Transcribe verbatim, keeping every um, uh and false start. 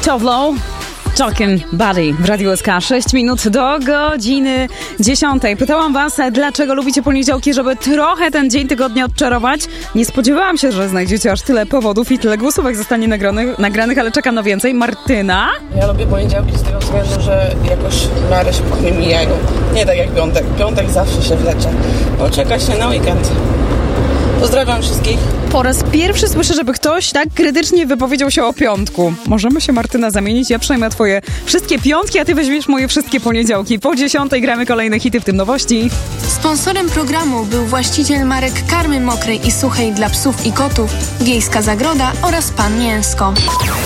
Tove Talking Buddy w Radiu S K. sześć minut do godziny dziesiątej. Pytałam was, dlaczego lubicie poniedziałki, żeby trochę ten dzień tygodnia odczarować. Nie spodziewałam się, że znajdziecie aż tyle powodów i tyle głosówek zostanie nagranych, nagranych, ale czekam na więcej. Martyna? Ja lubię poniedziałki z tego względu, że jakoś w miarę szybko mi mijają. Nie tak jak piątek. Piątek zawsze się wlecze, bo czeka się na weekend. Pozdrawiam wszystkich. Po raz pierwszy słyszę, żeby ktoś tak krytycznie wypowiedział się o piątku. Możemy się, Martyna, zamienić. Ja przejmę twoje wszystkie piątki, a ty weźmiesz moje wszystkie poniedziałki. Po dziesiątej gramy kolejne hity, w tym nowości. Sponsorem programu był właściciel marek karmy mokrej i suchej dla psów i kotów, Wiejska Zagroda oraz Pan Mięsko.